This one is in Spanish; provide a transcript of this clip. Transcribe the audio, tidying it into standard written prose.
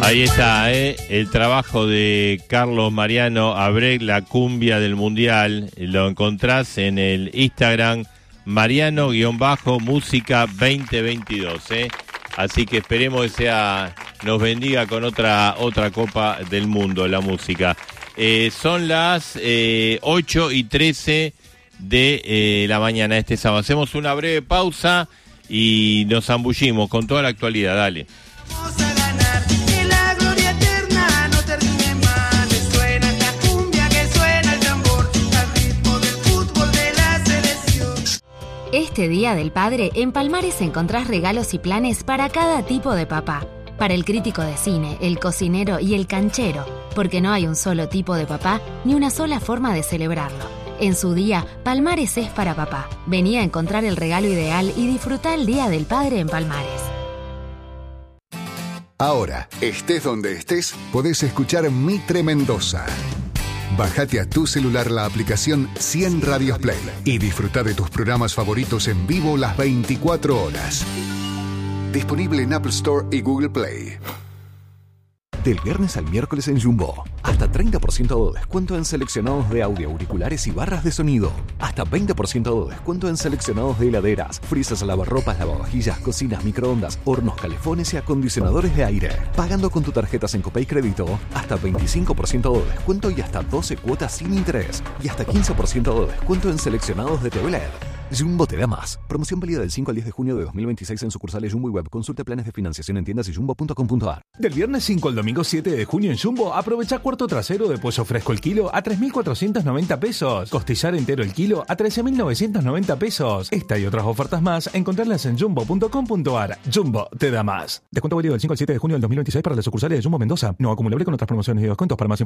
Ahí está, el trabajo de Carlos Mariano Abreg, la cumbia del mundial. Lo encontrás en el Instagram Mariano-música 2022. Así que esperemos que nos bendiga con otra Copa del Mundo, la música. Son las 8:13 de la mañana este sábado. Hacemos una breve pausa y nos zambullimos con toda la actualidad. Dale. Este Día del Padre, en Palmares encontrás regalos y planes para cada tipo de papá. Para el crítico de cine, el cocinero y el canchero, porque no hay un solo tipo de papá ni una sola forma de celebrarlo. En su día, Palmares es para papá. Vení a encontrar el regalo ideal y disfrutá el Día del Padre en Palmares. Ahora, estés donde estés, podés escuchar Mitre Mendoza. Bájate a tu celular la aplicación 100 Radios Play y disfruta de tus programas favoritos en vivo las 24 horas. Disponible en Apple Store y Google Play. Del viernes al miércoles en Jumbo. Hasta 30% de descuento en seleccionados de audio, auriculares y barras de sonido. Hasta 20% de descuento en seleccionados de heladeras, freezers, lavarropas, lavavajillas, cocinas, microondas, hornos, calefones y acondicionadores de aire. Pagando con tu tarjeta Sencopay Crédito, hasta 25% de descuento y hasta 12 cuotas sin interés. Y hasta 15% de descuento en seleccionados de TV LED. Jumbo te da más. Promoción válida del 5 al 10 de junio de 2026 en sucursales Jumbo y Web. Consulte planes de financiación en tiendas y jumbo.com.ar. Del viernes 5 al domingo 7 de junio en Jumbo, aprovecha cuarto trasero de pollo fresco el kilo a 3.490 pesos. Costillar entero el kilo a 13.990 pesos. Esta y otras ofertas más, encontrarlas en jumbo.com.ar. Jumbo te da más. Descuento válido del 5 al 7 de junio del 2026 para las sucursales de Jumbo Mendoza. No acumulable con otras promociones y descuentos. Para más